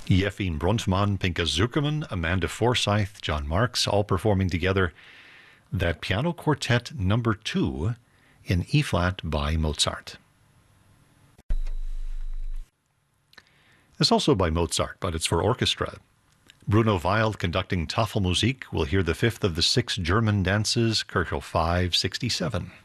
Yefim Bruntmann, Pinka Zuckerman, Amanda Forsyth, John Marks, all performing together that Piano Quartet number 2 in E-flat by Mozart. It's also by Mozart, but it's for orchestra. Bruno Wild conducting Tafelmusik. We'll hear the fifth of the 6 German dances, Köchel 567.